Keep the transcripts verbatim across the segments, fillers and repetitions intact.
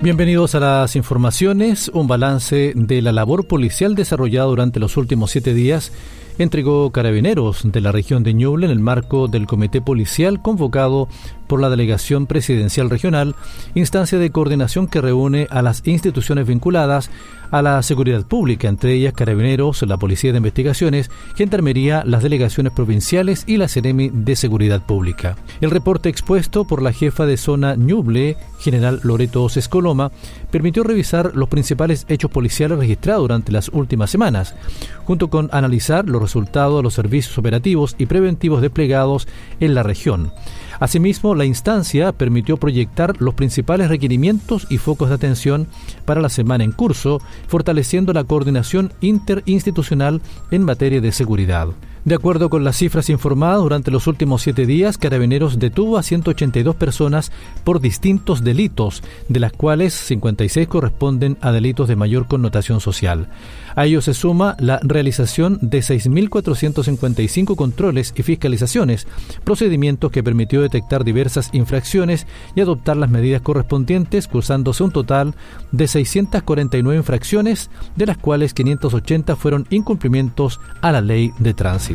Bienvenidos a las informaciones. Un balance de la labor policial desarrollada durante los últimos siete días entregó Carabineros de la región de Ñuble en el marco del comité policial convocado por la Delegación Presidencial Regional, instancia de coordinación que reúne a las instituciones vinculadas a la seguridad pública, entre ellas Carabineros, la Policía de Investigaciones, Gendarmería, las delegaciones provinciales y la Seremi de Seguridad Pública. El reporte expuesto por la jefa de zona Ñuble, general Loreto Sescoloma, permitió revisar los principales hechos policiales registrados durante las últimas semanas, junto con analizar los resultados de los servicios operativos y preventivos desplegados en la región. Asimismo, la instancia permitió proyectar los principales requerimientos y focos de atención para la semana en curso, fortaleciendo la coordinación interinstitucional en materia de seguridad. De acuerdo con las cifras informadas, durante los últimos siete días, Carabineros detuvo a ciento ochenta y dos personas por distintos delitos, de las cuales cincuenta y seis corresponden a delitos de mayor connotación social. A ello se suma la realización de seis mil cuatrocientos cincuenta y cinco controles y fiscalizaciones, procedimientos que permitió detectar diversas infracciones y adoptar las medidas correspondientes, cursándose un total de seiscientas cuarenta y nueve infracciones, de las cuales quinientas ochenta fueron incumplimientos a la ley de tránsito.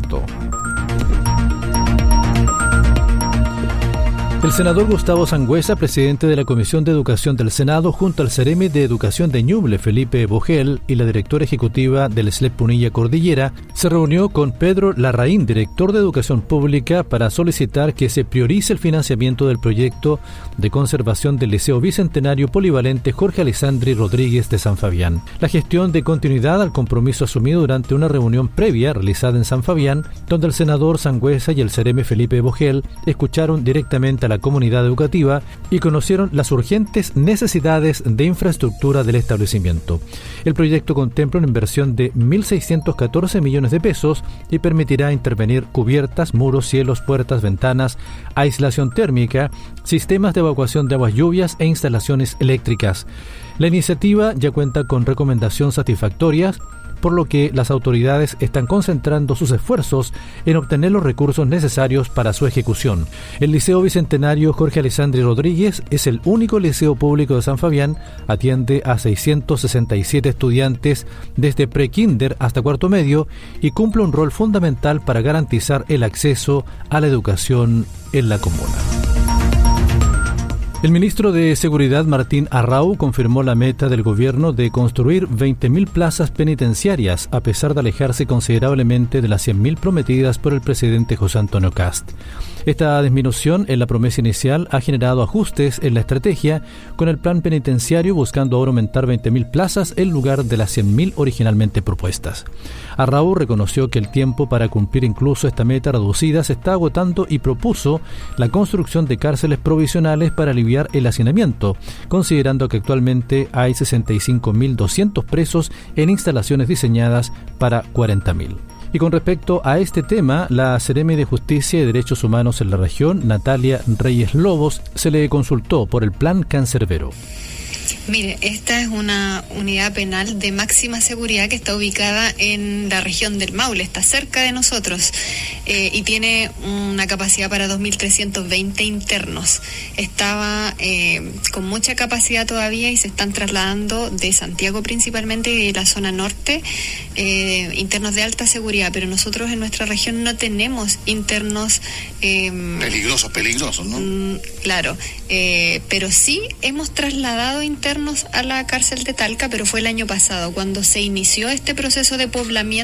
El senador Gustavo Sangüesa, presidente de la Comisión de Educación del Senado, junto al Seremi de Educación de Ñuble, Felipe Bogel, y la directora ejecutiva del S L E P Punilla Cordillera, se reunió con Pedro Larraín, director de Educación Pública, para solicitar que se priorice el financiamiento del proyecto de conservación del Liceo Bicentenario Polivalente Jorge Alessandri Rodríguez de San Fabián. La gestión de continuidad al compromiso asumido durante una reunión previa realizada en San Fabián, donde el senador Sangüesa y el Seremi Felipe Bogel escucharon directamente a la comunidad educativa y conocieron las urgentes necesidades de infraestructura del establecimiento. El proyecto contempla una inversión de mil seiscientos catorce millones de pesos y permitirá intervenir cubiertas, muros, cielos, puertas, ventanas, aislación térmica, sistemas de evacuación de aguas lluvias e instalaciones eléctricas. La iniciativa ya cuenta con recomendaciones satisfactorias, por lo que las autoridades están concentrando sus esfuerzos en obtener los recursos necesarios para su ejecución. El Liceo Bicentenario Jorge Alessandri Rodríguez es el único liceo público de San Fabián, atiende a seiscientos sesenta y siete estudiantes desde pre-kinder hasta cuarto medio y cumple un rol fundamental para garantizar el acceso a la educación en la comuna. El ministro de Seguridad, Martín Arrau, confirmó la meta del gobierno de construir veinte mil plazas penitenciarias, a pesar de alejarse considerablemente de las cien mil prometidas por el presidente José Antonio Kast. Esta disminución en la promesa inicial ha generado ajustes en la estrategia, con el plan penitenciario buscando ahora aumentar veinte mil plazas en lugar de las cien mil originalmente propuestas. Arrau reconoció que el tiempo para cumplir incluso esta meta reducida se está agotando y propuso la construcción de cárceles provisionales para aliviar el hacinamiento, considerando que actualmente hay sesenta y cinco mil doscientos presos en instalaciones diseñadas para cuarenta mil. Y con respecto a este tema, la Seremi de Justicia y Derechos Humanos en la región, Natalia Reyes Lobos, se le consultó por el Plan Cancerbero. Mire, esta es una unidad penal de máxima seguridad que está ubicada en la región del Maule, está cerca de nosotros eh, y tiene una capacidad para dos mil trescientos veinte internos. Estaba eh, con mucha capacidad todavía y se están trasladando de Santiago principalmente y de la zona norte eh, internos de alta seguridad, pero nosotros en nuestra región no tenemos internos eh, peligrosos, peligrosos, ¿no? Mm, claro, eh, pero sí hemos trasladado internos a la cárcel de Talca, pero fue el año pasado cuando se inició este proceso de poblamiento